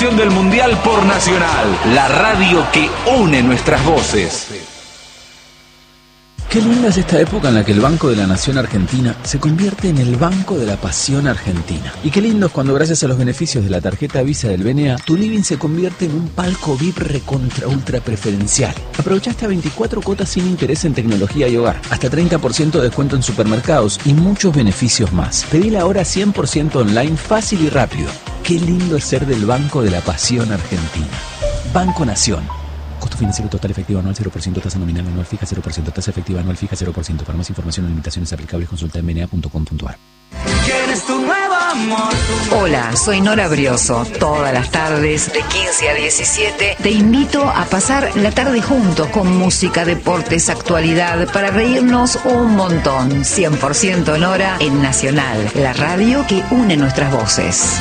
transmisión del Mundial por Nacional, la radio que une nuestras voces. Qué linda es esta época en la que el Banco de la Nación Argentina se convierte en el Banco de la Pasión Argentina. Y qué lindo es cuando, gracias a los beneficios de la tarjeta Visa del BNA, tu living se convierte en un palco VIP recontra ultra preferencial. Aprovechaste a 24 cuotas sin interés en tecnología y hogar, hasta 30% de descuento en supermercados y muchos beneficios más. Pedila ahora 100% online, fácil y rápido. Qué lindo es ser del Banco de la Pasión Argentina. Banco Nación. Costo financiero total efectivo anual 0%, tasa nominal anual fija 0%, tasa efectiva anual fija 0%. Para más información o limitaciones aplicables consulta en bna.com.ar. Hola, soy Nora Brioso. Todas las tardes, de 15 a 17, te invito a pasar la tarde juntos con música, deportes, actualidad, para reírnos un montón. 100% Nora en Nacional, la radio que une nuestras voces.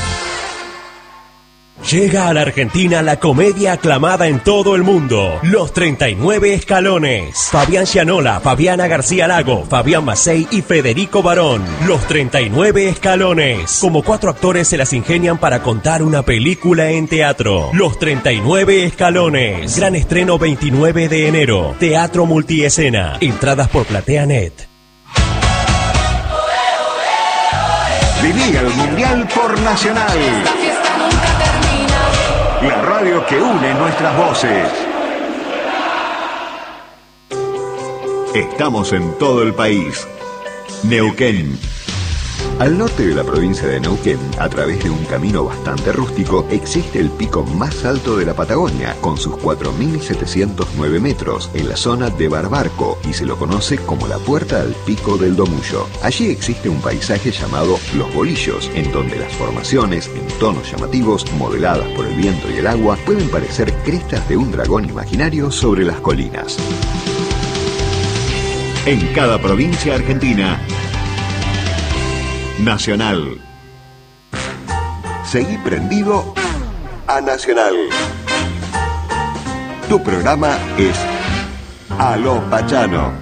Llega a la Argentina la comedia aclamada en todo el mundo, Los 39 Escalones. Fabián Gianola, Fabiana García Lago, Fabián Macei y Federico Barón. Los 39 Escalones. Como 4 actores se las ingenian para contar una película en teatro. Los 39 Escalones. Gran estreno 29 de enero. Teatro Multiescena. Entradas por PlateaNet. Viví el Mundial por Nacional. La radio que une nuestras voces. Estamos en todo el país. Neuquén. Al norte de la provincia de Neuquén, a través de un camino bastante rústico, existe el pico más alto de la Patagonia, con sus 4.709 metros, en la zona de Barbarco, y se lo conoce como la Puerta al Pico del Domullo. Allí existe un paisaje llamado Los Bolillos, en donde las formaciones, en tonos llamativos, modeladas por el viento y el agua, pueden parecer crestas de un dragón imaginario sobre las colinas. En cada provincia argentina, Nacional. Seguí prendido a Nacional. Tu programa es Aló Pachano.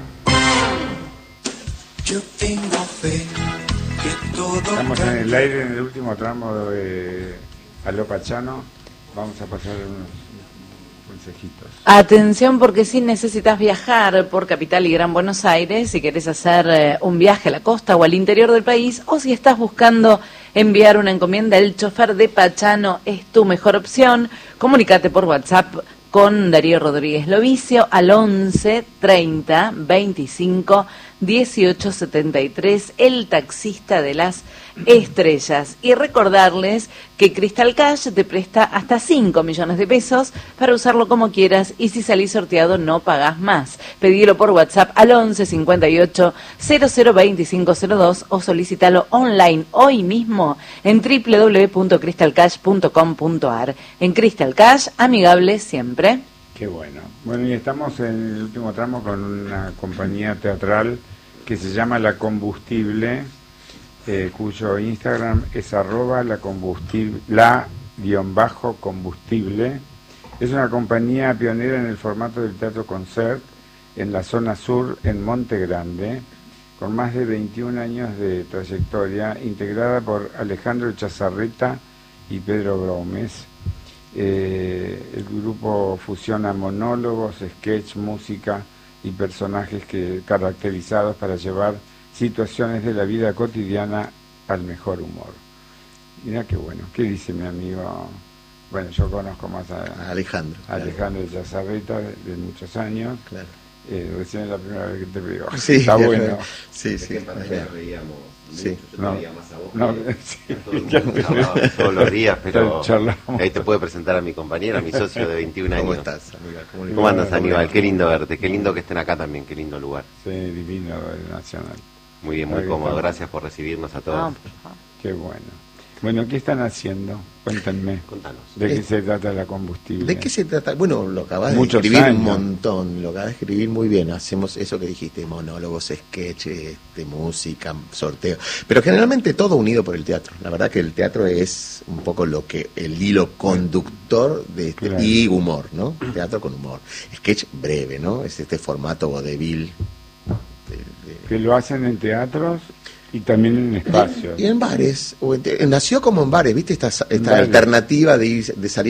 Yo tengo fe que todo. Estamos en el aire en el último tramo de Aló Pachano. Vamos a pasar unos consejitos. Atención, porque si necesitas viajar por Capital y Gran Buenos Aires, si querés hacer un viaje a la costa o al interior del país, o si estás buscando enviar una encomienda, el chofer de Pachano es tu mejor opción. Comunícate por WhatsApp con Darío Rodríguez Lovicio al 11 30 25 18 73, el taxista de las estrellas. Y recordarles que Crystal Cash te presta hasta 5 millones de pesos para usarlo como quieras, y si salís sorteado no pagás más. Pedilo por WhatsApp al 11 58 00 25 02 o solicítalo online hoy mismo en www.crystalcash.com.ar. En Crystal Cash, amigable siempre. Qué bueno. Bueno, y estamos en el último tramo con una compañía teatral que se llama La Combustible, cuyo Instagram es @la_combustible. Es una compañía pionera en el formato del teatro concert en la zona sur, en Monte Grande, con más de 21 años de trayectoria, integrada por Alejandro Chazarreta y Pedro Gómez. El grupo fusiona monólogos, sketch, música y personajes caracterizados para llevar situaciones de la vida cotidiana al mejor humor. Mira qué bueno. ¿Qué dice mi amigo? Bueno, yo conozco más a Alejandro. Alejandro Chazarreta de muchos años. Claro. Recién es la primera vez que te veo. Sí, está bueno. Sí, sí. En pantalla reíamos. Sí. Yo te veía más a vos. No, sí. Todo el mundo hablaba todos los días, pero charlamos. ahí te puedo presentar a mi compañera, a mi socio de 21 años. ¿Cómo estás, Aníbal? ¿Cómo andas, Aníbal? Qué lindo verte, qué lindo que estén acá también, qué lindo lugar. Sí, divino el Nacional. Muy bien, muy cómodo. Gracias por recibirnos a todos. Qué bueno. Bueno, ¿qué están haciendo? Cuéntenme. Contanos. ¿De qué se trata La Combustible? ¿De qué se trata? Bueno, lo acabas de Muchos escribir años. un montón, lo acabas de escribir muy bien. Hacemos eso que dijiste, monólogos, sketches, música, sorteo. Pero generalmente todo unido por el teatro. La verdad que el teatro es un poco lo que el hilo conductor de este, Claro. y humor, ¿no? Teatro con humor. Sketch breve, ¿no? Es este formato vodevil. Que lo hacen en teatros y también en espacios. Y en bares. Nació como en bares, ¿viste? Esta Bares. alternativa de salir